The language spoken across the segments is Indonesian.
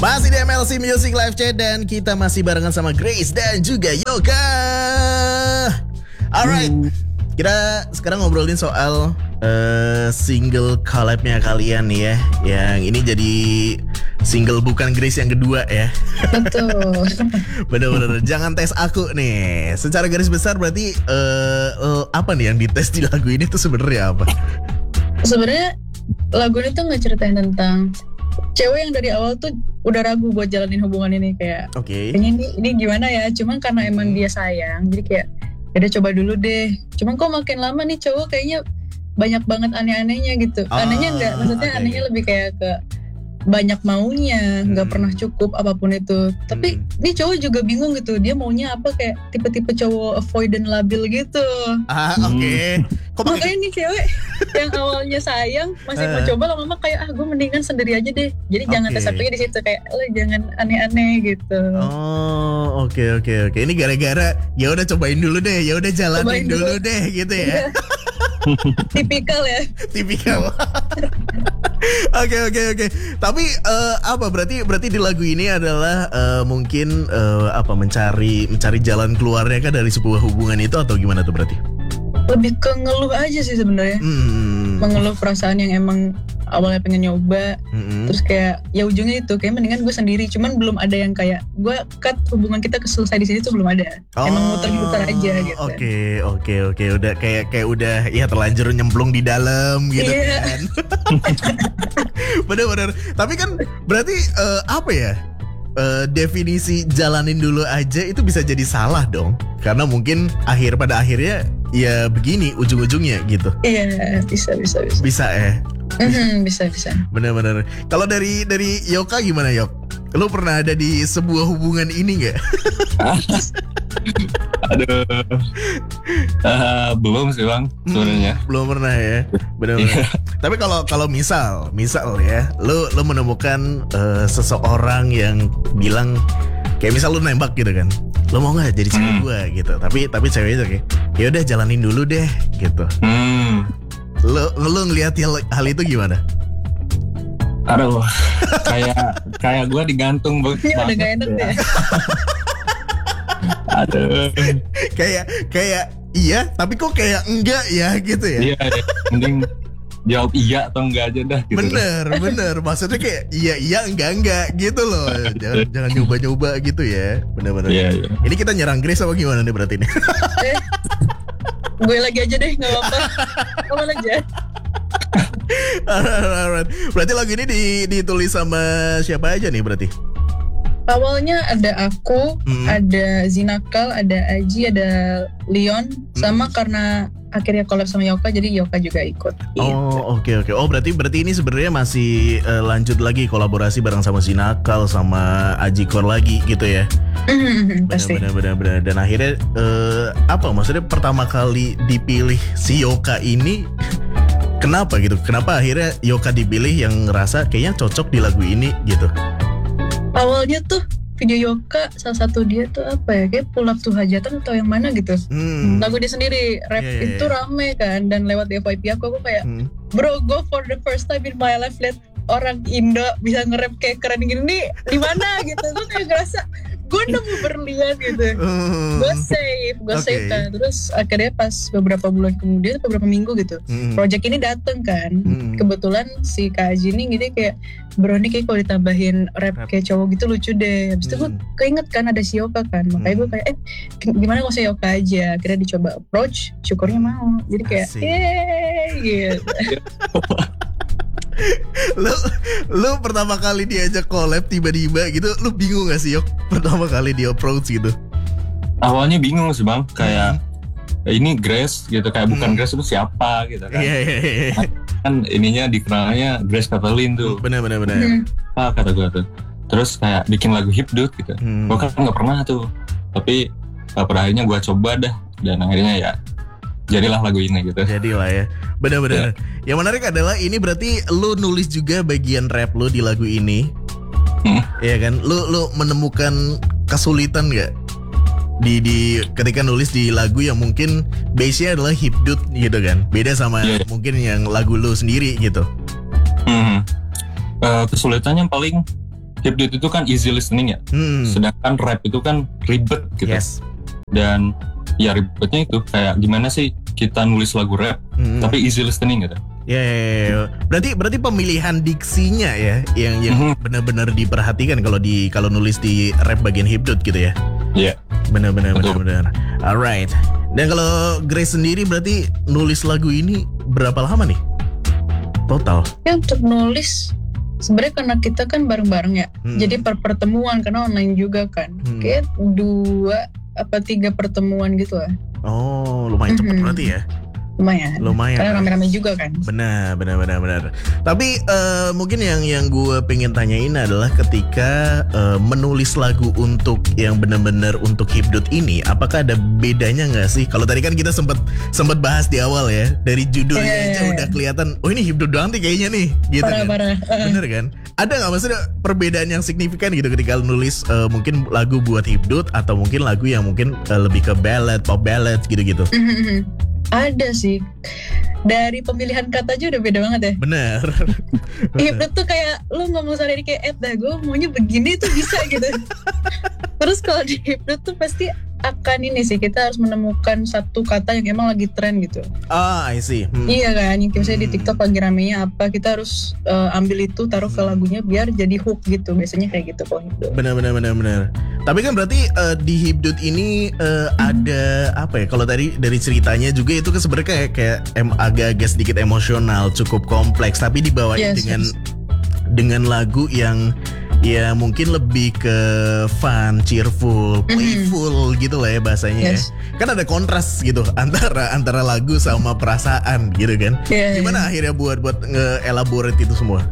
Masih di MLC Music Live Chat dan kita masih barengan sama Grace dan juga Yoka. Alright, kita sekarang ngobrolin soal single collab-nya kalian nih ya. Yang ini jadi single bukan Grace yang kedua ya. Betul. Bener-bener, jangan tes aku nih. Secara garis besar berarti apa nih yang dites di lagu ini tuh sebenarnya apa? Sebenarnya lagu ini tuh ngeceritain tentang cewek yang dari awal tuh udah ragu buat jalanin hubungan ini, kayak kayaknya ini gimana ya, cuman karena emang dia sayang jadi kayak udah coba dulu deh, cuman kok makin lama nih cowok kayaknya banyak banget aneh-anehnya gitu. Anehnya enggak, maksudnya anehnya lebih kayak ke banyak maunya, nggak pernah cukup apapun itu. Tapi ini cowok juga bingung gitu, dia maunya apa, kayak tipe-tipe cowok avoidant labil gitu. Makanya nih cewek yang awalnya sayang masih mau coba, lama-lama kayak gue mendingan sendiri aja deh. Jadi jangan tes apanya di situ, kayak lo jangan aneh-aneh gitu. Oke. Ini gara-gara ya udah cobain dulu deh, ya udah jalanin dulu deh gitu ya. Tipikal ya. Tipikal. Oke. Tapi apa berarti di lagu ini adalah mungkin mencari jalan keluarnya kan dari sebuah hubungan itu, atau gimana tuh berarti? Lebih ke ngeluh aja sih sebenarnya. Mengeluh perasaan yang emang awalnya pengen nyoba, terus kayak ya ujungnya itu kayak mendingan gue sendiri. Cuman belum ada yang kayak gue cut hubungan kita selesai di sini tuh belum ada. Emang muter-muter aja gitu. Oke. Udah kayak udah ya terlanjur nyemplung di dalam gitu kan. Bener. Tapi kan berarti definisi jalanin dulu aja itu bisa jadi salah dong. Karena mungkin pada akhirnya ya begini ujung-ujungnya gitu. Iya, bisa. Bisa ya. Bisa. Bener. Kalau dari Yoka gimana, Yok? Lu pernah ada di sebuah hubungan ini gak? Aduh, belum sih Bang sebenarnya. Belum pernah ya, benar-benar. Tapi kalau misal ya, lu menemukan seseorang yang bilang kayak misal lu nembak gitu kan, lu mau nggak jadi cewek gue gitu, tapi ceweknya tuh kayak ya udah jalanin dulu deh gitu. Lu ngelihat hal itu gimana? Aduh, kayak gue digantung banget. Ini udah gak enak ya. Aduh. Kayak iya, tapi kok kayak enggak ya gitu ya. Iya, mending jawab iya atau enggak aja dah gitu. Bener. Maksudnya kayak iya enggak gitu loh. Jangan nyoba-nyoba gitu ya. Bener. Iya. Ini kita nyerang Grace apa gimana nih berarti nih? Gue lagi aja deh, enggak apa-apa. Kamu aja. Alright. Berarti lagu ini ditulis sama siapa aja nih berarti? Awalnya ada aku, ada Zinakal, ada Aji, ada Leon, sama karena akhirnya collab sama Yoka, jadi Yoka juga ikut. Oke. Oh berarti ini sebenarnya masih lanjut lagi kolaborasi bareng sama Zinakal sama Aji Kor lagi gitu ya? Pasti. Benar. Dan akhirnya maksudnya pertama kali dipilih si Yoka ini kenapa gitu? Kenapa akhirnya Yoka dipilih yang ngerasa kayaknya cocok di lagu ini gitu? Awalnya tuh video Yoka, salah satu dia tuh kayak Pull Up to Hajatan atau yang mana gitu. Lagu dia sendiri, rap itu rame kan, dan lewat di FYP aku kayak bro, go for the first time in my life, lihat orang Indo bisa nge-rap kayak keren gini nih di mana gitu. Gue kayak ngerasa gue nemu berlian gitu. Gue save kan. Terus akhirnya pas beberapa bulan kemudian, beberapa minggu gitu, project ini dateng kan. Kebetulan si Kak Aji ini gitu kayak, bro ini kayak kalau ditambahin rap kayak cowok gitu lucu deh. Habis itu gue keinget kan ada si Yoka kan, makanya gue kayak gimana gak usah Yoka aja. Akhirnya dicoba approach, syukurnya mau. Jadi kayak yeay gitu. Lu pertama kali diajak collab tiba-tiba gitu, lu bingung gak sih Yok pertama kali di approach gitu? Awalnya bingung sih Bang, kayak ini Grace gitu, kayak bukan Grace itu siapa gitu kan. Iya. Kan ininya dikenalnya Grace Kathleen tuh. Bener. Kata gue tuh. Terus kayak bikin lagu hipdut gitu. Gue kan gak pernah tuh. Tapi pada akhirnya gue coba dah, dan akhirnya ya jadilah lagu ini gitu. Jadilah ya. Benar. Yang menarik adalah ini berarti lu nulis juga bagian rap lu di lagu ini. Iya kan? Lu menemukan kesulitan gak di ketika nulis di lagu yang mungkin base-nya adalah hipdut gitu kan? Beda sama mungkin yang lagu lu sendiri gitu. Kesulitannya paling hip-hop itu kan easy listening ya. Sedangkan rap itu kan ribet gitu. Yes. Dan ya ribetnya itu kayak gimana sih kita nulis lagu rap tapi easy listening gitu. Ya. Berarti pemilihan diksinya ya yang benar-benar diperhatikan kalau nulis di rap bagian hip-hop gitu ya. Iya. Benar. Alright. Dan kalau Grace sendiri berarti nulis lagu ini berapa lama nih? Total? Ya untuk nulis sebenarnya karena kita kan bareng-bareng ya. Jadi pertemuan karena online juga kan. Kayak 2 apa 3 pertemuan gitu lah. Oh, lumayan cepat berarti ya. Lumayan. Karena rame-rame juga kan. Benar. Tapi mungkin yang gue pengen tanyain adalah ketika menulis lagu untuk yang benar-benar untuk hipdut ini, apakah ada bedanya nggak sih? Kalau tadi kan kita sempat bahas di awal ya, dari judulnya aja udah kelihatan, oh ini hipdut doang nih kayaknya nih, gitu parah. Bener kan? Ada nggak maksudnya perbedaan yang signifikan gitu ketika nulis mungkin lagu buat hipdut atau mungkin lagu yang mungkin lebih ke ballad, pop ballad gitu-gitu? Ada sih. Dari pemilihan kata aja udah beda banget ya. Bener. Hipdut tuh kayak lu ngomong sehari kayak gue maunya begini tuh bisa gitu. Terus kalau di hipdut tuh pasti akan ini sih, kita harus menemukan satu kata yang emang lagi tren gitu. I see. Iya kan, yang misalnya di TikTok lagi ramenya apa, kita harus ambil itu taruh ke lagunya biar jadi hook gitu. Biasanya kayak gitu kalau hipdut. Benar. Tapi kan berarti di hipdut ini ada apa ya? Kalau dari ceritanya juga itu kan sebenarnya kayak agak-agak sedikit emosional, cukup kompleks. Tapi dibawain dengan lagu yang ya mungkin lebih ke fun, cheerful, playful gitu lah ya bahasanya ya. Kan ada kontras gitu antara lagu sama perasaan gitu kan. Gimana akhirnya buat nge-elaborate itu semua?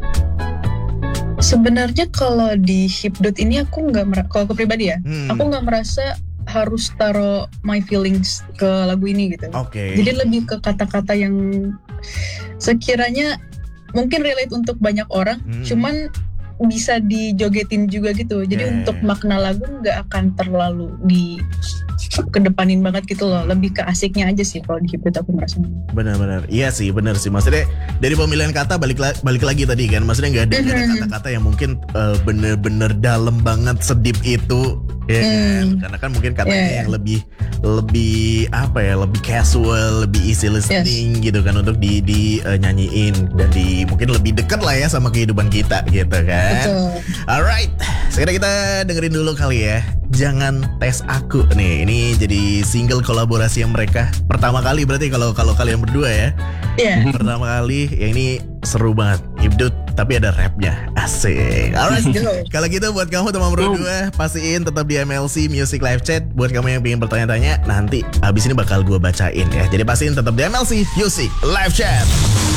Sebenarnya kalau di hipdut ini aku aku pribadi ya, aku nggak merasa harus taruh my feelings ke lagu ini gitu. Jadi lebih ke kata-kata yang sekiranya mungkin relate untuk banyak orang, cuman bisa dijogetin juga gitu. Jadi untuk makna lagu nggak akan terlalu kedepanin banget gitu loh. Lebih ke asiknya aja sih kalau di hipdut aku merasa. Benar. Iya sih, benar sih. Maksudnya dari pemilihan kata balik lagi tadi kan. Maksudnya nggak ada kata-kata yang mungkin bener-bener dalam banget sedip itu. Ya kan? Karena kan mungkin katanya yang lebih apa ya, lebih casual, lebih easy listening gitu kan untuk nyanyiin dan mungkin lebih dekat lah ya sama kehidupan kita gitu kan. Betul. Alright, sekarang kita dengerin dulu kali ya. Jangan Tes Aku nih. Ini jadi single kolaborasi yang mereka pertama kali berarti kalau kalian berdua ya. Iya. Pertama kali yang ini seru banget. Hipdut tapi ada rapnya. Asik. Alright. Kalau gitu buat kamu teman berdua, pastiin tetap di MLC Music Live Chat. Buat kamu yang pengen bertanya-tanya, nanti abis ini bakal gue bacain ya. Jadi pastiin tetap di MLC Music Live Chat.